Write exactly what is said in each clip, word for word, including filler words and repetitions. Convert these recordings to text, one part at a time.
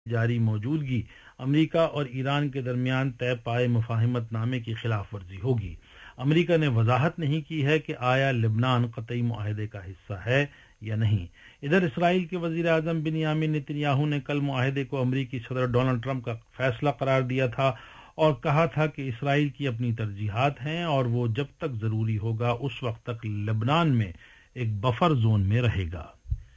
जारी मौजूदगी अमेरिका और ईरान के दरमियान तय पाए मुफाहिमतनामे की खिलाफ वर्जी होगी। अमेरिका ने वजाहत नहीं की है कि आया लिबनान कतई मुआहदे का हिस्सा है या नहीं। इधर इसराइल के वजीर आजम बिन्यामिन नेतन्याहू ने कल मुआहदे को अमेरिकी सदर डोनाल्ड ट्रंप का फैसला करार दिया था और कहा था कि इसराइल की अपनी तरजीहात हैं और वो जब तक जरूरी होगा उस वक्त तक लेबनान में एक बफर जोन में रहेगा।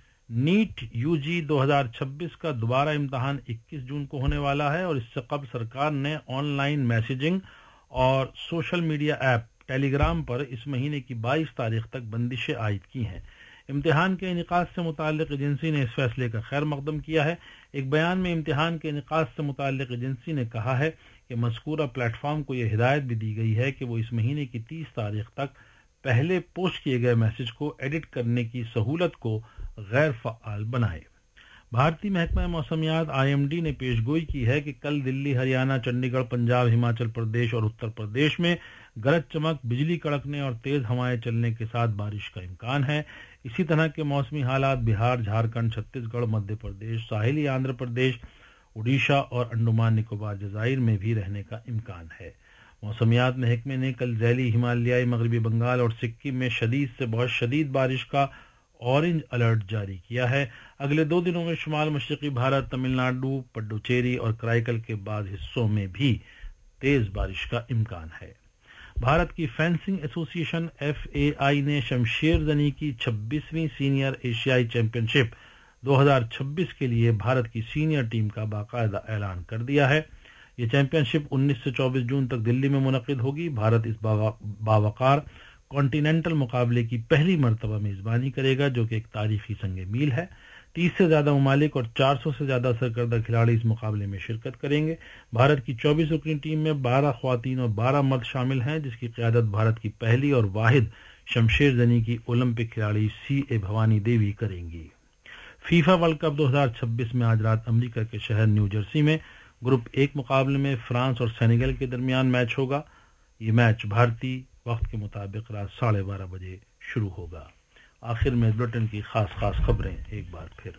नीट यूजी दो हज़ार छब्बीस का दोबारा इम्तिहान इक्कीस जून को होने वाला है और इससे कबल सरकार ने ऑनलाइन मैसेजिंग और सोशल मीडिया ऐप टेलीग्राम पर इस महीने की बाईस तारीख तक बंदिशें आयद की हैं। इम्तिहान के इनेकाद से मुताल्लिक एजेंसी ने इस फैसले का खैर मकदम किया है। एक बयान में इम्तिहान के इनेकाद से मुताल्लिक एजेंसी ने कहा है कि मज़कूरा प्लेटफॉर्म को यह हिदायत भी दी गई है कि वो इस महीने की तीस तारीख तक पहले पोस्ट किए गए मैसेज को एडिट करने की सहूलत को गैर फ़आल बनाए। भारतीय महकमा मौसमियात आई एम डी ने पेशगोई की है कि कल दिल्ली, हरियाणा, चंडीगढ़, पंजाब, हिमाचल प्रदेश और उत्तर प्रदेश में गरज चमक, बिजली कड़कने और तेज हवाएं चलने के साथ बारिश का इम्कान है। इसी तरह के मौसमी हालात बिहार, झारखंड, छत्तीसगढ़, मध्य प्रदेश, साहिली आंध्र प्रदेश, उड़ीसा और अंडमान निकोबार जजायर में भी रहने का इम्कान है। मौसमियात महकमे ने कल ज़ैली, हिमालयाई, मगरबी बंगाल और सिक्किम में शदीद से बहुत शदीद बारिश का ऑरेंज अलर्ट जारी किया है। अगले दो दिनों में शुमाल मशरकी भारत, तमिलनाडु, पुडुचेरी और कराईकल के बाद हिस्सों में भी तेज बारिश का इम्कान है। भारत की फेंसिंग एसोसिएशन एफ ए आई ने शमशेर जनी की छब्बीसवीं सीनियर एशियाई चैंपियनशिप दो हज़ार छब्बीस के लिए भारत की सीनियर टीम का बाकायदा ऐलान कर दिया है। ये चैंपियनशिप उन्नीस से चौबीस जून तक दिल्ली में मुनक़िद होगी। भारत इस बावकार कॉन्टिनेंटल मुकाबले की पहली मरतबा मेजबानी करेगा, जो कि एक तारीखी संगे मील है। तीस से ज्यादा ममालिक और चार सौ से ज्यादा सरकर्दा खिलाड़ी इस मुकाबले में शिरकत करेंगे। भारत की चौबीस रुकनी टीम में बारह ख्वातीन और बारह मर्द शामिल हैं, जिसकी क़यादत भारत की पहली और वाहिद शमशेर जनी की ओलंपिक खिलाड़ी सी ए भवानी देवी करेंगी। फीफा वर्ल्ड कप दो हज़ार छब्बीस में आज रात अमेरिका के शहर न्यू जर्सी में ग्रुप एक मुकाबले में फ्रांस और सेनेगल के दरमियान मैच होगा। ये मैच भारतीय वक्त के मुताबिक रात साढ़े बारह बजे शुरू होगा। आखिर में बुलेटिन की खास खास खबरें एक बार फिर।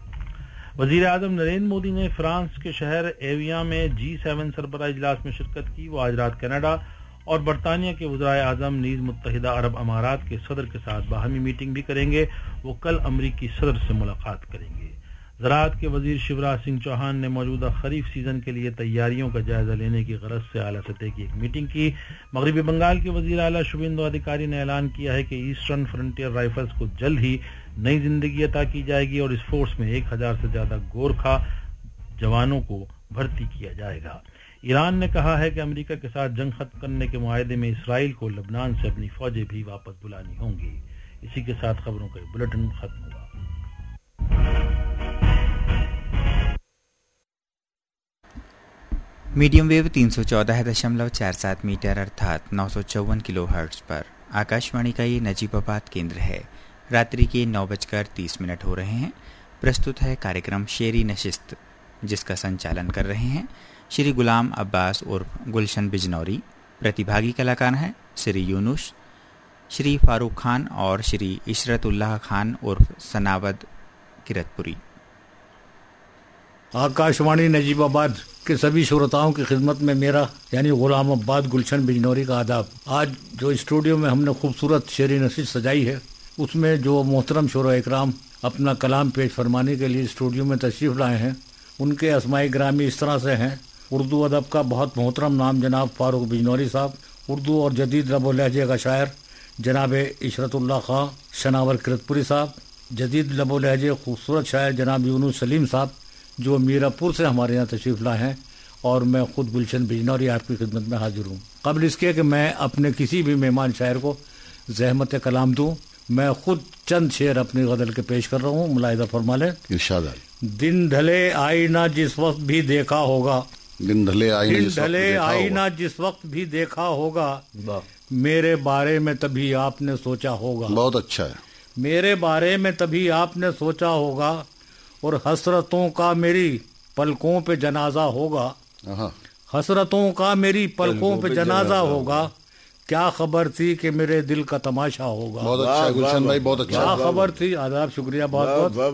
वजीर आजम नरेंद्र मोदी ने फ्रांस के शहर एविया में जी सेवन सरबराह इजलास में शिरकत की। वो आज रात कनाडा और बरतानिया के वज़राए आज़म नीज़ मुत्तहिदा अरब अमारात के सदर के साथ बाहमी मीटिंग भी करेंगे। वो कल अमरीकी सदर से मुलाकात करेंगे। ज़राअत के वजीर शिवराज सिंह चौहान ने मौजूदा खरीफ सीजन के लिए तैयारियों का जायजा लेने की गरज से आला सतह की एक मीटिंग की। मगरबी बंगाल के वजीर आला शुभेंदु अधिकारी ने ऐलान किया है कि ईस्टर्न फ्रंटियर राइफल्स को जल्द ही नई जिंदगी अता की जाएगी और इस फोर्स में एक हजार से ज्यादा गोरखा जवानों को भर्ती किया जाएगा। ईरान ने कहा है कि अमेरिका के साथ जंग खत्म करने के मुआहदे में इसराइल को लेबनान से अपनी फौजें भी वापस बुलानी होंगी। इसी के साथ खबरों का बुलेटिन खत्म हुआ। मीडियम वेव तीन सौ चौदह दशमलव चार सात मीटर अर्थात नौ सौ चौवन किलो हर्ट्ज पर आकाशवाणी का ये नजीबाबाद केंद्र है। रात्रि के नौ बजकर तीस मिनट हो रहे हैं। प्रस्तुत है कार्यक्रम शेरी नशिस्त, जिसका संचालन कर रहे हैं श्री गुलाम अब्बास उर्फ गुलशन बिजनौरी। प्रतिभागी कलाकार हैं श्री यूनुस, श्री फारूक खान और श्री इशरतुल्लाह खान उर्फ सनावद किरतपुरी। आकाशवाणी नजीबाबाद के सभी श्रोताओं की खिदमत में मेरा यानी गुलाम अब्बास गुलशन बिजनौरी का आदाब। आज जो स्टूडियो में हमने खूबसूरत शेरी नशिस्त सजाई है, उसमें जो मोहतरम शोरो इकराम अपना कलाम पेश फरमाने के लिए स्टूडियो में तशरीफ़ लाए हैं, उनके अस्माए ग्रामी इस तरह से हैं। उर्दू अदब का बहुत मोहतरम नाम जनाब फारूक बिजनौरी साहब, उर्दू और जदीद लबो लहजे का शायर जनाब इशरतुल्लाह खां शनावर किरतपुरी साहब, जदीद लबो लहजे खूबसूरत शायर जनाब यूनुस सलीम साहब जो मीरापुर से हमारे यहाँ तशरीफ़ लाए हैं, और मैं ख़ुद गुलशन बिजनौरी आपकी खिदमत में हाजिर हूँ। कबल इसके कि मैं अपने किसी भी मेहमान शायर को ज़हमत कलाम दूँ, मैं खुद चंद शेर अपनी गज़ल के पेश कर रहा हूँ। मुलाहिज़ा फरमा लें। इरशाद। दिन ढले आईना जिस वक्त भी देखा होगा, दिन ढले आईना दिन ढले आईना जिस वक्त भी देखा होगा, मेरे बारे में तभी आपने सोचा होगा। बहुत अच्छा है। मेरे बारे में तभी आपने सोचा होगा, और हसरतों का मेरी पलकों पे जनाजा होगा। हसरतों का मेरी पलकों पे जनाजा होगा, क्या खबर थी कि मेरे दिल का तमाशा होगा। बहुत अच्छा गुलशन भाई, बहुत अच्छा। क्या खबर थी। आदाब, शुक्रिया बहुत बहुत।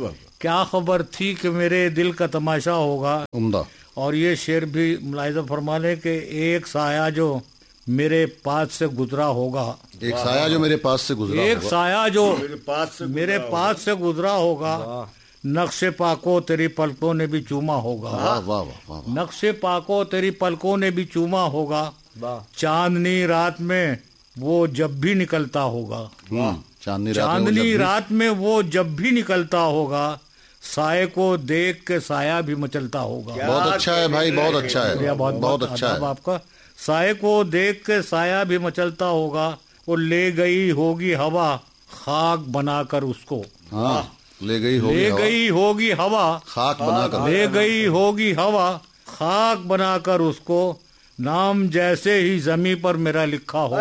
क्या खबर थी कि मेरे दिल का तमाशा होगा। उम्दा। और ये शेर भी मुलाहिजा फरमा ले कि एक साया जो मेरे पास से गुजरा होगा, एक साया जो मेरे पास से गुजरा एक होगा, साया जो मेरे पास से मेरे पास से गुजरा होगा, नक्शे पाको तेरी पलकों ने भी चूमा होगा। वाह वाह वाह। नक्शे पाको तेरी पलकों ने भी चूमा होगा, चांदनी रात में वो जब भी निकलता होगा। चांदनी चांदनी रात में वो जब भी निकलता होगा, साये को देख के साया भी मचलता होगा। बहुत अच्छा है भाई, बहुत अच्छा है, बहुत बहुत अच्छा है आपका। साये को देख के साया भी मचलता होगा, वो ले गई होगी हवा खाक बनाकर उसको। हाँ, ले गई होगी ले हवा, गई होगी हवा खाक बनाकर, ले गई होगी हवा खाक बनाकर उसको, नाम जैसे ही जमी पर मेरा लिखा होगा।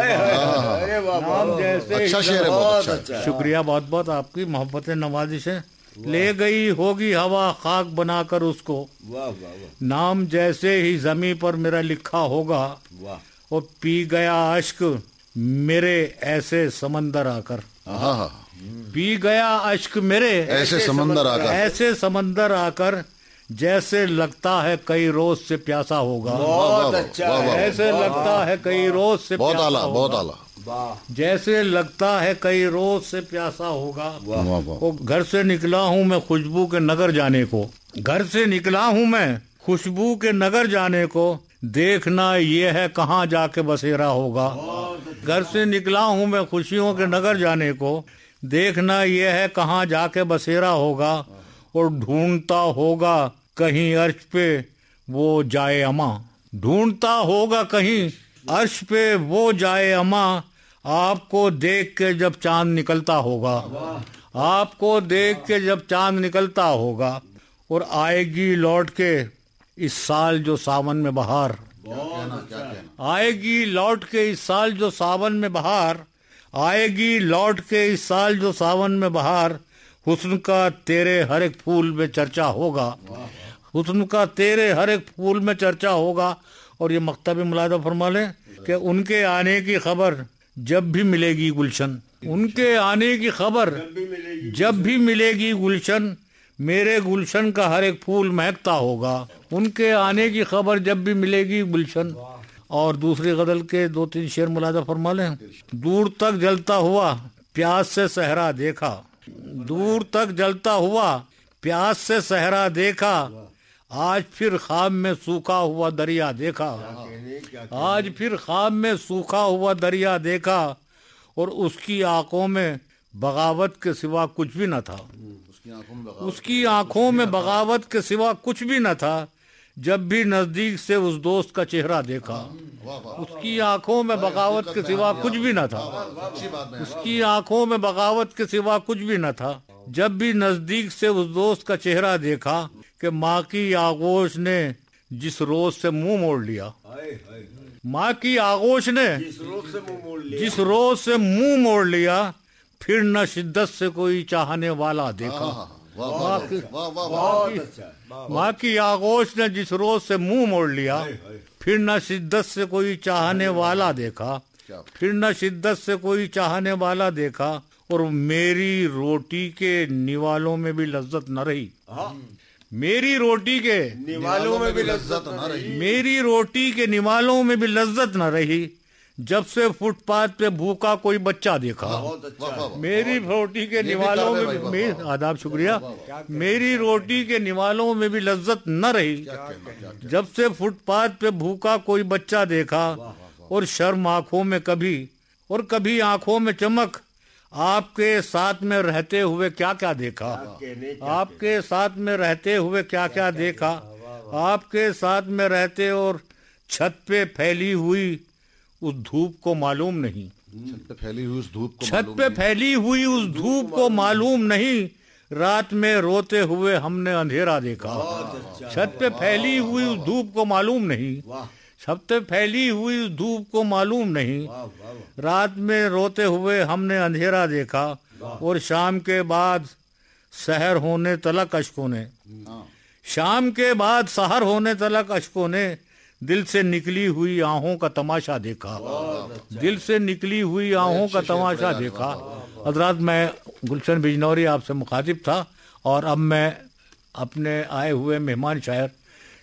नाम जैसे अच्छा ही शेर है, बहुत अच्छा है। शुक्रिया बहुत बहुत आपकी मोहब्बत नवाजिश है। ले गई होगी हवा खाक बनाकर उसको, नाम जैसे ही जमी पर मेरा लिखा होगा, और पी गया अश्क मेरे ऐसे समंदर आकर। हाँ, पी गया अश्क मेरे ऐसे समंदर आकर, ऐसे समंदर आकर, जैसे लगता है कई रोज से प्यासा होगा। बहुत अच्छा है, ऐसे लगता है कई रोज से बहुत प्यासा आला, होगा। बहुत आला। जैसे लगता है कई रोज से प्यासा होगा। वाह वाह। वो घर से निकला हूँ मैं खुशबू के नगर जाने को, घर से निकला हूँ मैं खुशबू के नगर जाने को, देखना ये है कहाँ जाके बसेरा होगा। घर से निकला हूँ मैं खुशियों के नगर जाने को, देखना ये है कहाँ जाके बसेरा होगा, और ढूंढता होगा कहीं अर्श पे वो जाए अमा। ढूंढता होगा कहीं अर्श पे वो जाए अमा, आपको देख के जब चांद निकलता होगा। आपको देख के जब चांद निकलता होगा, और आएगी लौट के इस साल जो सावन में बहार। आएगी लौट के इस साल जो सावन में बहार, आएगी लौट के इस साल जो सावन में बहार, हुस्न का तेरे हर एक फूल में चर्चा होगा। हुस्न का तेरे हर एक फूल में चर्चा होगा। और ये मकतब मुलाहिजा फरमा लें कि उनके आने की खबर जब भी मिलेगी गुलशन, उनके आने की खबर जब भी मिलेगी गुलशन, मेरे गुलशन का हर एक फूल महकता होगा। उनके आने की खबर जब भी मिलेगी गुलशन। और दूसरी गजल के दो तीन शेर मुलाहिजा फरमा लें। दूर तक जलता हुआ प्यास से सहरा देखा, दूर तक जलता हुआ प्यास से सहरा देखा, आज फिर ख्वाब में सूखा हुआ दरिया देखा। आज फिर ख्वाब में सूखा हुआ दरिया देखा, और उसकी आंखों में बगावत के सिवा कुछ भी न था। उसकी आंखों में बगावत के सिवा कुछ भी न था, जब भी नजदीक से उस दोस्त का चेहरा देखा। उसकी आंखों में बगावत के सिवा कुछ भी न था। उसकी आंखों में बगावत के सिवा कुछ भी न था, जब भी नजदीक से उस दोस्त का चेहरा देखा, कि माँ की आगोश ने जिस रोज से मुंह मोड़ लिया। माँ की आगोश ने जिस रोज से मुंह मोड़ लिया, जिस रोज से मुंह मोड़ लिया, फिर न शिद्दत से कोई चाहने वाला देखा। माँ की, माँ की आगोश ने जिस रोज से मुंह मोड़ लिया, फिर न शिद्दत से कोई चाहने वाला देखा। फिर न शिद्दत से कोई चाहने वाला देखा, और मेरी रोटी के निवालों में भी लज्जत न रही। मेरी रोटी के निवालों में भी लज्जत न रही, मेरी रोटी के निवालों में भी लज्जत न रही, जब से फुटपाथ पे भूखा कोई बच्चा देखा। मेरी रोटी के निवालों में भी, मेरी आदाब शुक्रिया, मेरी रोटी के निवालों में भी लज्जत न रही, जब से फुटपाथ पे भूखा कोई बच्चा देखा। और शर्म आंखों में कभी और कभी आंखों में चमक, आपके साथ में रहते हुए क्या क्या देखा। आपके साथ में रहते हुए क्या क्या देखा। आपके साथ में रहते और छत पे फैली हुई उस धूप को मालूम नहीं। छत पे फैली हुई उस धूप को छत पे फैली हुई उस धूप को मालूम नहीं, रात में रोते हुए हमने अंधेरा देखा। छत पे फैली हुई उस धूप को मालूम नहीं, छत पे फैली हुई उस धूप को मालूम नहीं, रात में रोते हुए हमने अंधेरा देखा। और शाम के बाद सहर होने तलक अश्कों ने, शाम के बाद सहर होने तलक अश्कों ने, दिल से निकली हुई आहों का तमाशा देखा। दिल से निकली हुई आहों का तमाशा देखा। हजरात, मैं गुलशन बिजनौरी आपसे मुखातिब था, और अब मैं अपने आए हुए मेहमान शायर